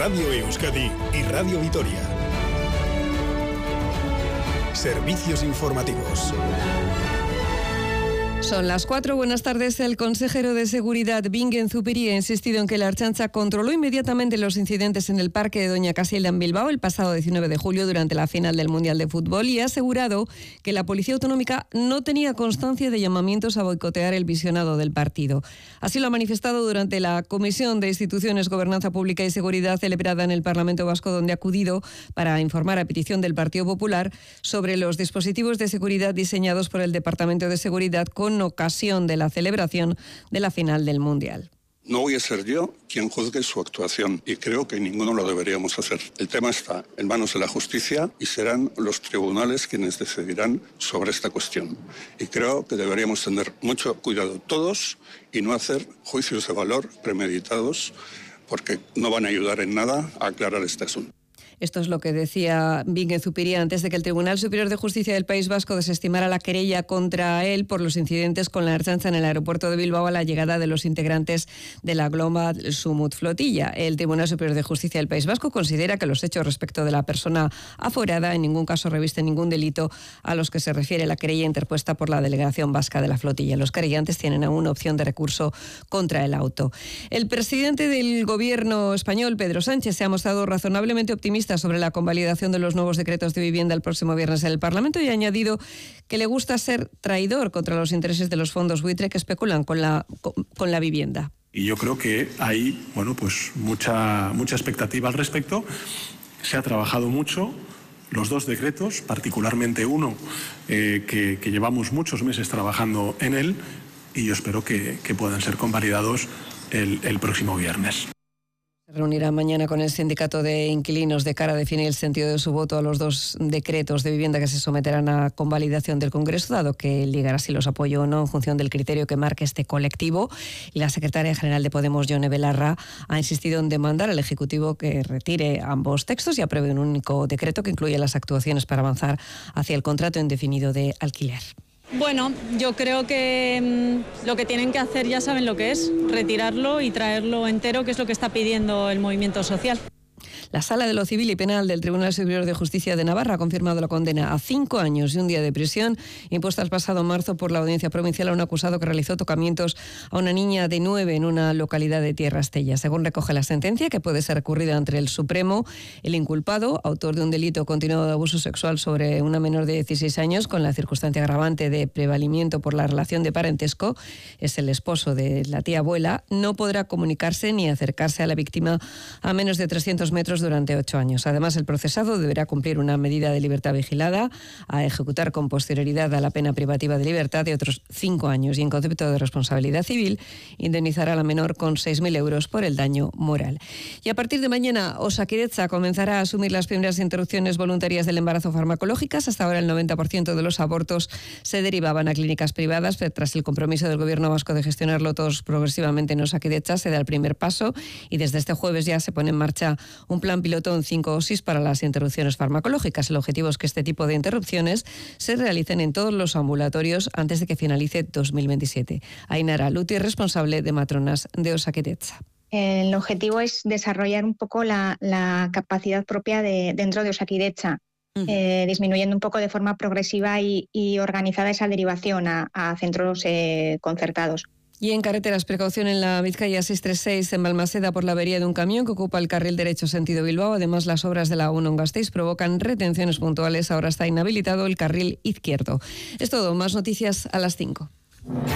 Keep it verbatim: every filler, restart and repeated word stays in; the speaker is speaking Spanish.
Radio Euskadi y Radio Vitoria. Servicios informativos. Son las cuatro. Buenas tardes. El consejero de Seguridad, Bingen Zupiri, ha insistido en que la Ertzaintza controló inmediatamente los incidentes en el Parque de Doña Casilda en Bilbao el pasado diecinueve de julio durante la final del Mundial de Fútbol y ha asegurado que la Policía Autonómica no tenía constancia de llamamientos a boicotear el visionado del partido. Así lo ha manifestado durante la Comisión de Instituciones, Gobernanza Pública y Seguridad celebrada en el Parlamento Vasco, donde ha acudido para informar a petición del Partido Popular sobre los dispositivos de seguridad diseñados por el Departamento de Seguridad con ocasión de la celebración de la final del Mundial. No voy a ser yo quien juzgue su actuación y creo que ninguno lo deberíamos hacer. El tema está en manos de la justicia y serán los tribunales quienes decidirán sobre esta cuestión. Y creo que deberíamos tener mucho cuidado todos y no hacer juicios de valor premeditados porque no van a ayudar en nada a aclarar este asunto. Esto es lo que decía Bingen Zupiri antes de que el Tribunal Superior de Justicia del País Vasco desestimara la querella contra él por los incidentes con la Ertzaintza en el aeropuerto de Bilbao a la llegada de los integrantes de la Global Sumut Flotilla. El Tribunal Superior de Justicia del País Vasco considera que los hechos respecto de la persona aforada en ningún caso revisten ningún delito a los que se refiere la querella interpuesta por la Delegación Vasca de la Flotilla. Los querellantes tienen aún opción de recurso contra el auto. El presidente del Gobierno español, Pedro Sánchez, se ha mostrado razonablemente optimista sobre la convalidación de los nuevos decretos de vivienda el próximo viernes en el Parlamento y ha añadido que le gusta ser traidor contra los intereses de los fondos buitre que especulan con la, con, con la vivienda. Y yo creo que hay, bueno, pues mucha, mucha expectativa al respecto. Se ha trabajado mucho. Los dos decretos, particularmente uno eh, que, que llevamos muchos meses trabajando en él, y yo espero que, que puedan ser convalidados el, el próximo viernes. Se reunirá mañana con el sindicato de inquilinos de cara a definir el sentido de su voto a los dos decretos de vivienda que se someterán a convalidación del Congreso, dado que ligará si los apoyo o no en función del criterio que marque este colectivo. Y la secretaria general de Podemos, Yone Belarra, ha insistido en demandar al Ejecutivo que retire ambos textos y apruebe un único decreto que incluya las actuaciones para avanzar hacia el contrato indefinido de alquiler. Bueno, yo creo que mmm, lo que tienen que hacer ya saben lo que es, retirarlo y traerlo entero, que es lo que está pidiendo el movimiento social. La Sala de lo Civil y Penal del Tribunal Superior de Justicia de Navarra ha confirmado la condena a cinco años y un día de prisión impuesta el pasado marzo por la Audiencia Provincial a un acusado que realizó tocamientos a una niña de nueve en una localidad de Tierra Estella. Según recoge la sentencia, que puede ser recurrida ante el Supremo, el inculpado, autor de un delito continuado de abuso sexual sobre una menor de dieciséis años con la circunstancia agravante de prevalimiento por la relación de parentesco, es el esposo de la tía abuela, no podrá comunicarse ni acercarse a la víctima a menos de trescientos metros durante ocho años. Además, el procesado deberá cumplir una medida de libertad vigilada a ejecutar con posterioridad a la pena privativa de libertad de otros cinco años y en concepto de responsabilidad civil indemnizará a la menor con seis mil euros por el daño moral. Y a partir de mañana, Osakidetza comenzará a asumir las primeras interrupciones voluntarias del embarazo farmacológicas. Hasta ahora el noventa por ciento de los abortos se derivaban a clínicas privadas, pero tras el compromiso del Gobierno vasco de gestionarlo todos progresivamente en Osakidetza se da el primer paso y desde este jueves ya se pone en marcha un plan piloto en cinco osis para las interrupciones farmacológicas. El objetivo es que este tipo de interrupciones se realicen en todos los ambulatorios antes de que finalice dos mil veintisiete. Ainara Luti, responsable de matronas de Osakidetza. El objetivo es desarrollar un poco la, la capacidad propia de, dentro de Osakidetza, uh-huh. eh, disminuyendo un poco de forma progresiva y, y organizada esa derivación a, a centros eh, concertados. Y en carreteras, precaución en la Vizcaya seiscientos treinta y seis en Balmaseda por la avería de un camión que ocupa el carril derecho sentido Bilbao. Además, las obras de la A uno en Gasteiz provocan retenciones puntuales. Ahora está inhabilitado el carril izquierdo. Es todo. Más noticias a las cinco.